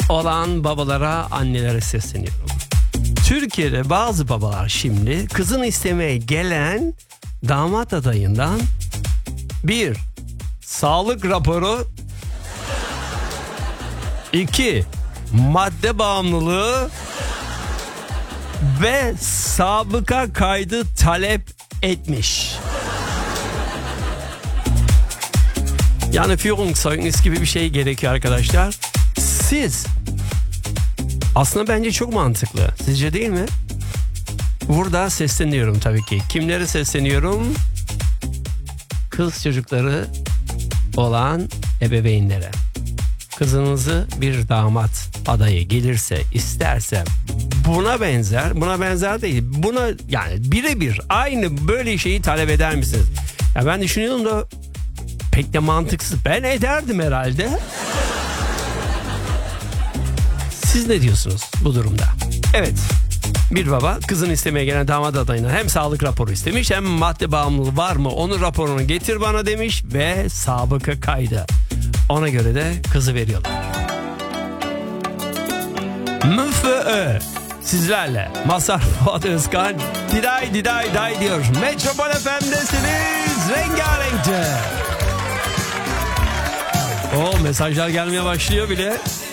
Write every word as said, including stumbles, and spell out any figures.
olan babalara, annelere sesleniyorum. Türkiye'de bazı babalar şimdi kızını istemeye gelen damat adayından bir, sağlık raporu, iki, madde bağımlılığı ve sabıka kaydı talep etmiş. Yani Führungszeugnis gibi bir şey gerekiyor arkadaşlar. Siz aslında bence çok mantıklı. Sizce değil mi? Burada sesleniyorum tabii ki. Kimlere sesleniyorum? Kız çocukları olan ebeveynlere. Kızınızı bir damat adayı gelirse, isterse buna benzer, buna benzer değil. Buna yani birebir aynı böyle şeyi talep eder misiniz? Ya ben düşünüyorum da pek de mantıksız. Ben ederdim herhalde. Siz ne diyorsunuz bu durumda? Evet, bir baba kızını istemeye gelen damat adayına hem sağlık raporu istemiş hem madde bağımlılığı var mı onun raporunu getir bana demiş ve sabıka kaydı. Ona göre de kızı veriyorlar. M F Ö sizlerle Mazhar Fuat Özkan Diday Diday Day diyor. Metropol F M'desiniz, rengarenkçe. O mesajlar gelmeye başlıyor bile.